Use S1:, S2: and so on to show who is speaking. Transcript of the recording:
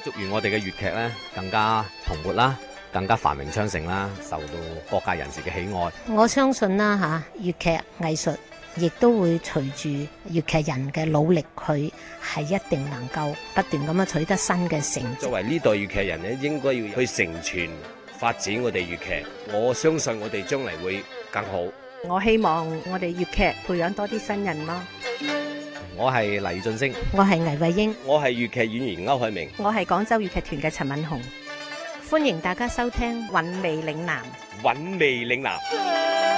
S1: 祝願我哋嘅粵劇咧更加蓬勃啦，更加繁榮昌盛啦，受到各界人士嘅喜愛。
S2: 我相信啦粵劇藝術亦都會隨住粵劇人嘅努力，佢係一定能夠不斷咁樣取得新嘅成績。
S3: 作為呢代粵劇人咧，應該要去承傳發展我哋粵劇。我相信我哋將嚟會更好。
S4: 我希望我哋粵劇培養多啲新人咯。
S1: 我係黎俊升，
S2: 我係倪慧英，
S3: 我係粵劇演員歐海明，
S4: 我係廣州粵劇團嘅陳敏紅。
S2: 歡迎大家收聽《韻味嶺南》。
S3: 韻味嶺南。